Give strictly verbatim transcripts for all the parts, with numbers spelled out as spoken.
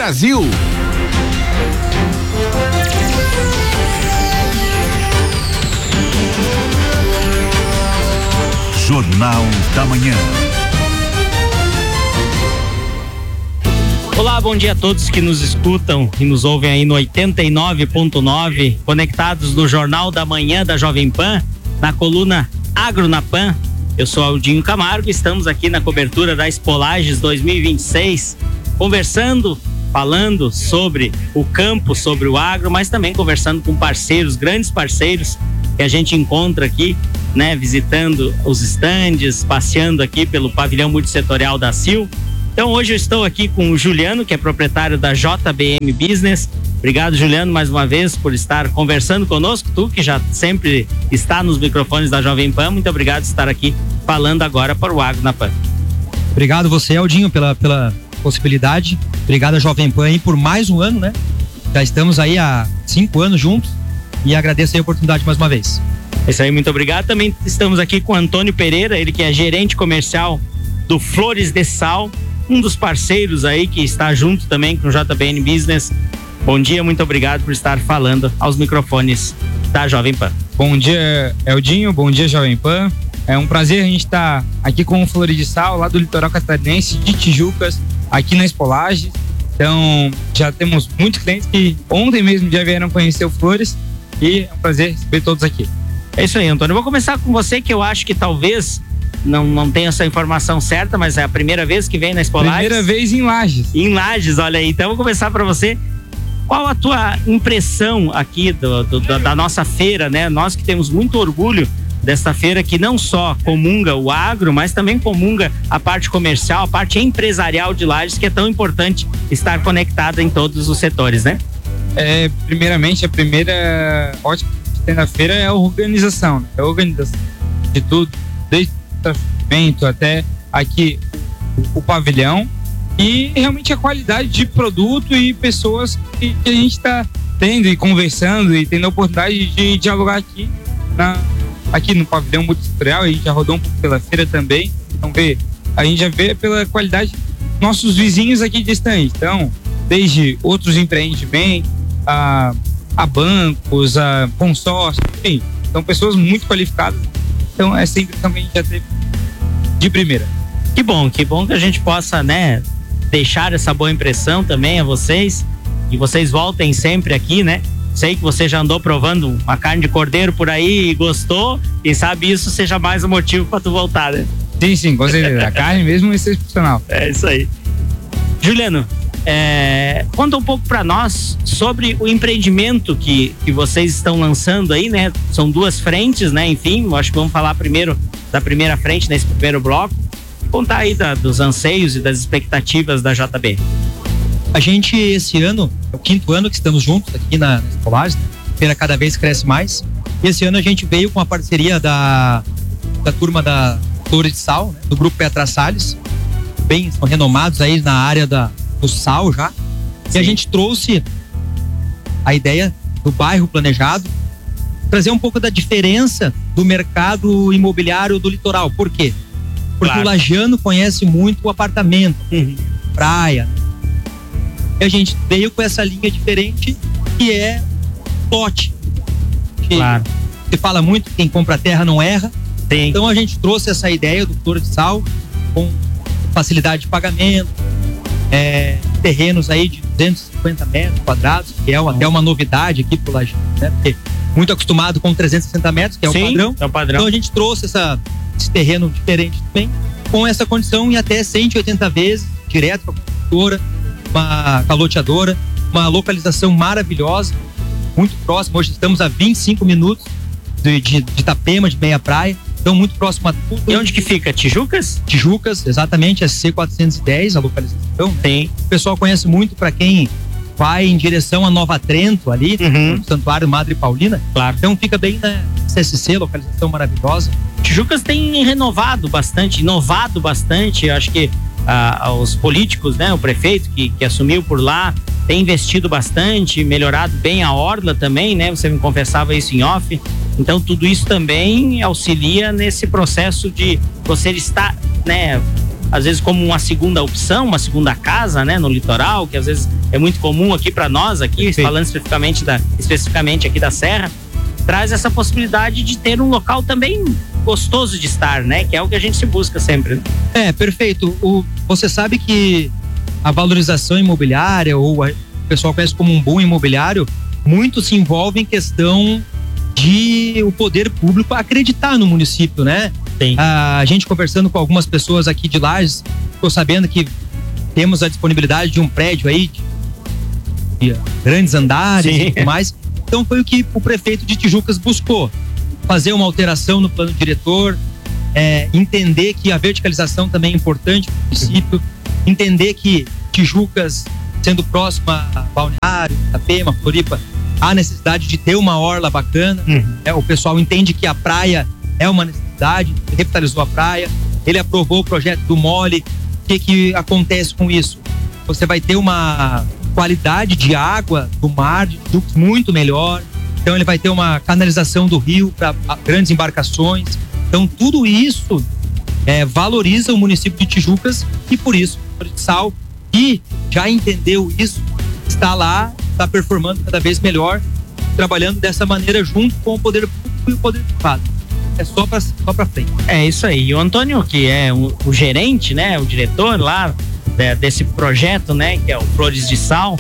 Brasil. Jornal da Manhã. Olá, bom dia a todos que nos escutam e nos ouvem aí no oitenta e nove ponto nove, conectados no Jornal da Manhã da Jovem Pan, na coluna Agro na Pan. Eu sou Aldinho Camargo, estamos aqui na cobertura da Expolages dois mil e vinte e seis, conversando, falando sobre o campo, sobre o agro, mas também conversando com parceiros, grandes parceiros que a gente encontra aqui, né, visitando os estandes, passeando aqui pelo pavilhão multissetorial da Sil. Então hoje eu estou aqui com o Juliano, que é proprietário da J B M Business. Obrigado, Juliano, mais uma vez por estar conversando conosco. Tu que já sempre está nos microfones da Jovem Pan, muito obrigado por estar aqui falando agora para o Agro na Pan. Obrigado você, Aldinho, pela, pela possibilidade. Obrigado a Jovem Pan aí por mais um ano, né? Já estamos aí há cinco anos juntos e agradeço aí a oportunidade mais uma vez. É isso aí, muito obrigado. Também estamos aqui com o Antônio Pereira, ele que é gerente comercial do Flores de Sal, um dos parceiros aí que está junto também com o J B M Business. Bom dia, muito obrigado por estar falando aos microfones da Jovem Pan. Bom dia, Eldinho, bom dia, Jovem Pan. É um prazer a gente estar aqui com o Flores de Sal, lá do litoral catarinense de Tijucas, aqui na Expolages. Então, já temos muitos clientes que ontem mesmo já vieram conhecer o Flores e é um prazer receber todos aqui. É isso aí, Antônio. Eu vou começar com você, que eu acho que talvez não, não tenha essa informação certa, mas é a primeira vez que vem na Expolages. Primeira vez em Lages. Em Lages, olha aí. Então eu vou começar para você. Qual a tua impressão aqui do, do, da, da nossa feira, né? Nós que temos muito orgulho desta feira que não só comunga o agro, mas também comunga a parte comercial, a parte empresarial de Lages, que é tão importante estar conectada em todos os setores, né? É, primeiramente, a primeira ótica que tem na feira é a organização, né? É a organização de tudo, desde o evento até aqui o, o pavilhão, e realmente a qualidade de produto e pessoas que, que a gente está tendo e conversando e tendo a oportunidade de dialogar aqui, na, aqui no pavilhão multissetorial. A gente já rodou um pouco pela feira também, então vê, a gente já vê pela qualidade dos nossos vizinhos aqui distantes, então desde outros empreendimentos a, a bancos, a consórcios, enfim, são pessoas muito qualificadas. Então essa impressão que a gente já teve de primeira. Que bom, que bom que a gente possa, né, deixar essa boa impressão também a vocês, e vocês voltem sempre aqui, né? Sei que você já andou provando uma carne de cordeiro por aí e gostou, e sabe, isso seja mais um motivo para tu voltar, né? Sim, sim, com certeza. A carne mesmo é excepcional. É isso aí. Juliano, é, conta um pouco para nós sobre o empreendimento que, que vocês estão lançando aí, né? São duas frentes, né? Enfim, acho que vamos falar primeiro da primeira frente nesse primeiro bloco. Contar aí da, dos anseios e das expectativas da J B. A gente, esse ano, é o quinto ano que estamos juntos aqui na, na Expolages, a feira cada vez cresce mais. E esse ano a gente veio com a parceria da, da turma da Flores de Sal, né, do grupo Petra Salles, bem são renomados aí na área da, do sal já. Sim. E a gente trouxe a ideia do bairro planejado, trazer um pouco da diferença do mercado imobiliário do litoral. Por quê? Porque claro, o lagiano conhece muito o apartamento, uhum, praia. E a gente veio com essa linha diferente, que é lote. Claro. Se fala muito que quem compra terra não erra. Sim. Então a gente trouxe essa ideia do Flores de Sal com facilidade de pagamento, é, terrenos aí de duzentos e cinquenta metros quadrados, que é até uma novidade aqui pro lagiano, né? Porque muito acostumado com trezentos e sessenta metros, que é, Sim, o padrão. é o padrão. Então a gente trouxe essa, esse terreno diferente também, com essa condição em até cento e oitenta vezes, direto para a construtora, uma caloteadora, uma localização maravilhosa, muito próximo. Hoje estamos a vinte e cinco minutos de, de, de Itapema, de Meia Praia, então muito próximo a tudo. E onde que fica? Tijucas? Tijucas, exatamente, é C quatrocentos e dez a localização. Tem. O pessoal conhece muito para quem vai em direção a Nova Trento ali, uhum, no Santuário Madre Paulina. Claro. Então fica bem na C S C, localização maravilhosa. Tijucas tem renovado bastante, inovado bastante. Eu acho que ah, os políticos, né, o prefeito que, que assumiu por lá, tem investido bastante, melhorado bem a orla também, né? Você me confessava isso em off. Então tudo isso também auxilia nesse processo de você estar, né, às vezes como uma segunda opção, uma segunda casa, né, no litoral, que às vezes é muito comum aqui para nós, aqui, Perfeito. falando especificamente, da, especificamente aqui da Serra, traz essa possibilidade de ter um local também gostoso de estar, né, que é o que a gente se busca sempre. Né? É, perfeito. O, você sabe que a valorização imobiliária, ou a, o pessoal conhece como um bom imobiliário, muito se envolve em questão de o poder público acreditar no município, né? Sim. A gente conversando com algumas pessoas aqui de Lages, ficou sabendo que temos a disponibilidade de um prédio aí de, de grandes andares Sim. e tudo mais. Então foi o que o prefeito de Tijucas buscou, fazer uma alteração no plano diretor, é, entender que a verticalização também é importante para o município, entender que Tijucas, sendo próxima a Balneário, Itapema, Floripa, há necessidade de ter uma orla bacana. Uhum. É, o pessoal entende que a praia é uma necessidade, revitalizou a praia, ele aprovou o projeto do Mole. O que que acontece com isso? Você vai ter uma qualidade de água do mar de Tijucas muito melhor, então ele vai ter uma canalização do rio para grandes embarcações. Então tudo isso é, valoriza o município de Tijucas, e por isso o Sal, que já entendeu isso, está lá, está performando cada vez melhor, trabalhando dessa maneira junto com o poder público e o poder privado. É só para só para frente. É isso aí. E o Antônio, que é o, o gerente, né, o diretor lá de, desse projeto, né, que é o Flores de Sal,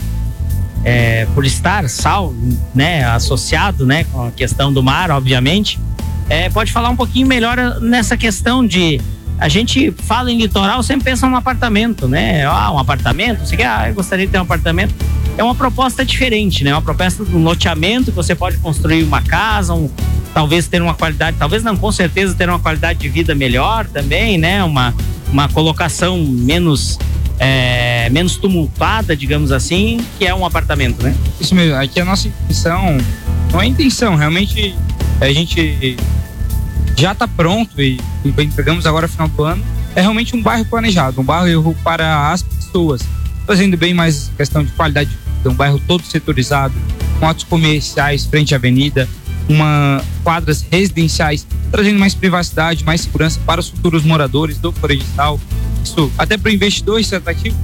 é, por estar sal, né, associado, né, com a questão do mar, obviamente, é, pode falar um pouquinho melhor nessa questão de a gente fala em litoral, sempre pensa num apartamento, né? Ah, um apartamento, você quer, ah, eu gostaria de ter um apartamento. É uma proposta diferente, né? Uma proposta de um loteamento que você pode construir uma casa, um, talvez ter uma qualidade, talvez não, com certeza ter uma qualidade de vida melhor também, né? Uma, uma colocação menos, é, menos tumultuada, digamos assim, que é um apartamento, né? Isso mesmo, aqui a nossa intenção, não é intenção, realmente a gente já está pronto e, e entregamos agora no final do ano, é realmente um bairro planejado, um bairro para as pessoas, fazendo bem mais questão de qualidade de vida, um bairro todo setorizado, com atos comerciais frente à avenida, uma, quadras residenciais, trazendo mais privacidade, mais segurança para os futuros moradores do Florestal. Isso até para o investidor, isso é atrativo.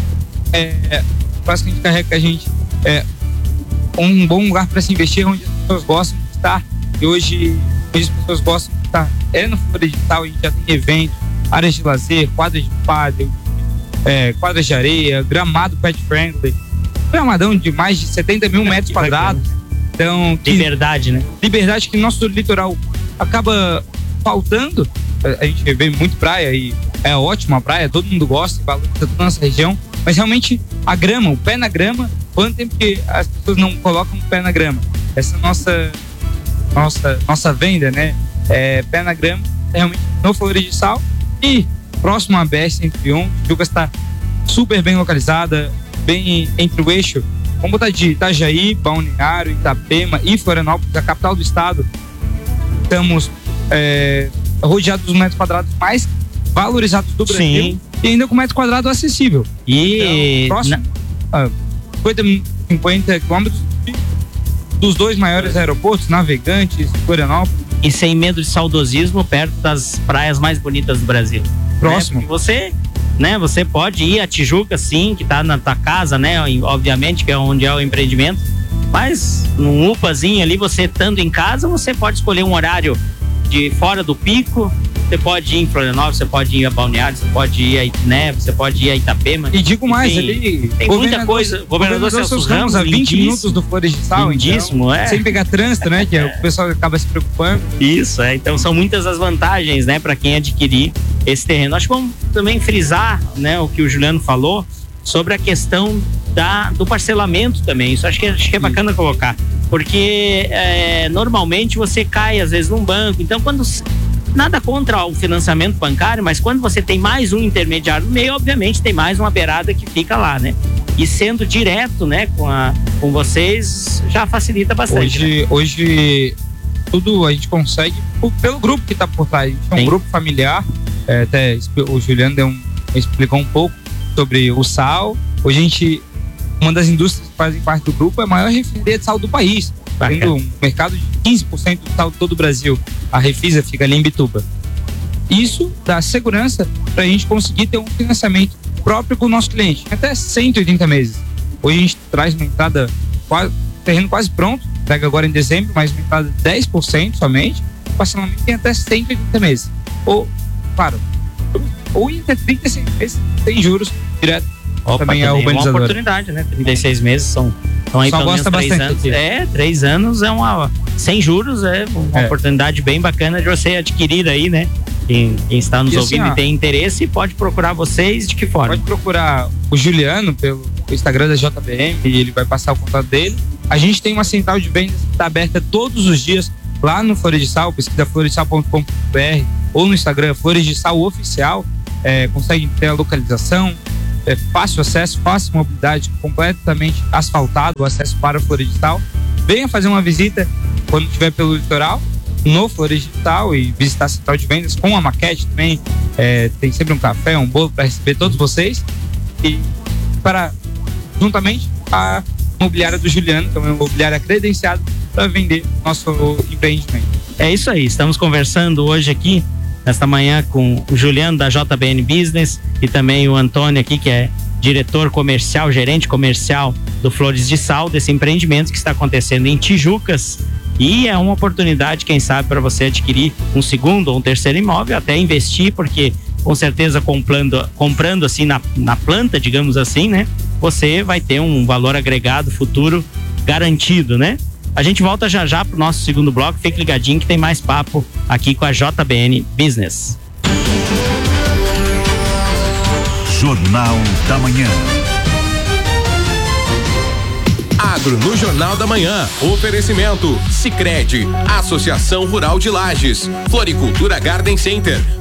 É, basicamente carrega a gente é, um bom lugar para se investir, onde as pessoas gostam de estar, e hoje, hoje as pessoas gostam de estar é no Florestal. A gente já tem eventos, áreas de lazer, quadras de pádel, é, quadras de areia, gramado pet friendly, gramadão de mais de setenta mil metros quadrados. Então, que, Liberdade, né? liberdade que nosso litoral acaba faltando. A gente vê muito praia e é ótima a praia, todo mundo gosta e valoriza toda a nossa região, mas realmente a grama, o pé na grama, quanto tempo que as pessoas não colocam o pé na grama? Essa nossa nossa, nossa venda, né? É, pé na grama, é realmente no Flores de Sal e próximo à B R cento e um. Tijucas está super bem localizada, bem entre o eixo, vamos botar de Itajaí, Balneário, Itapema e Florianópolis, a capital do estado. Estamos é, rodeados dos metros quadrados mais valorizados do Brasil. Sim. E ainda com metro quadrado acessível. E Então, próximo, na... ah, cinquenta quilômetros dos dois maiores aeroportos, Navegantes, Florianópolis. e sem medo de saudosismo, perto das praias mais bonitas do Brasil. Próximo. Né? Você, né, você pode ir a Tijuca, sim, que tá na tua casa, né, obviamente, que é onde é o empreendimento, mas num UPAzinho ali, você estando em casa, você pode escolher um horário de fora do pico. Você pode ir em Florianópolis, você pode ir a Balneário, você pode ir a Itné, você pode ir a Itapema. E digo mais, Enfim, ali tem muita coisa. Governador Celso Ramos, a vinte minutos do Flores de Sal, lindíssimo, então, é. sem pegar trânsito, né, que é. o pessoal acaba se preocupando. Isso, é. Então são muitas as vantagens, né, para quem adquirir esse terreno. Acho que vamos também frisar, né, o que o Juliano falou sobre a questão da, do parcelamento também. Isso acho que, acho que é bacana colocar, porque é, normalmente você cai às vezes num banco. Então, quando nada contra o financiamento bancário, mas quando você tem mais um intermediário no meio, obviamente tem mais uma beirada que fica lá, né? E sendo direto, né, com, a, com vocês, já facilita bastante. Hoje, né? hoje tudo a gente consegue pelo grupo que está por trás. A gente é um Sim. grupo familiar. É, até o Juliano deu um, explicou um pouco sobre o sal. Hoje a gente, uma das indústrias que fazem parte do grupo é a maior refinaria de sal do país. Tendo um mercado de quinze por cento do sal de todo o Brasil. A Refisa fica ali em Bituba. Isso dá segurança para a gente conseguir ter um financiamento próprio com o nosso cliente, até cento e oitenta meses. Hoje a gente traz uma entrada, quase, terreno quase pronto, pega agora em dezembro, mas uma entrada de dez por cento somente, o parcelamento tem até cento e oitenta meses. Ou, claro, ou em até trinta e seis meses, sem juros, direto. Opa, também é uma oportunidade, né? trinta e seis meses são, são aí Só pelo menos gosta três bastante anos. aqui. É, três anos é uma. Sem juros, é uma É. oportunidade bem bacana de você adquirir aí, né? Quem, quem está nos E assim, ouvindo ó, e tem interesse, pode procurar vocês de que forma? Pode procurar o Juliano pelo Instagram da J B M e ele vai passar o contato dele. A gente tem uma central de vendas que está aberta todos os dias lá no Flores de Sal, pesquisa flores de sal ponto com ponto b r ou no Instagram Flores de Sal Oficial, é, consegue ter a localização, é fácil acesso, fácil mobilidade, completamente asfaltado o acesso para o Flores de Sal. Venha fazer uma visita quando estiver pelo litoral, no Flores de Sal, e visitar a central de vendas com a maquete também. É, tem sempre um café, um bolo para receber todos vocês. E para, juntamente, a imobiliária do Juliano, que é uma imobiliária credenciada para vender nosso empreendimento. É isso aí, estamos conversando hoje aqui, nesta manhã, com o Juliano da J B N Business e também o Antônio aqui, que é diretor comercial, gerente comercial do Flores de Sal, desse empreendimento que está acontecendo em Tijucas. E é uma oportunidade, quem sabe, para você adquirir um segundo ou um terceiro imóvel, até investir, porque com certeza comprando, comprando assim na, na planta, digamos assim, né? Você vai ter um valor agregado futuro garantido, né? A gente volta já já pro nosso segundo bloco. Fique ligadinho que tem mais papo aqui com a J B N Business. Jornal da Manhã. Agro no Jornal da Manhã. Oferecimento Sicredi, Associação Rural de Lages, Floricultura Garden Center.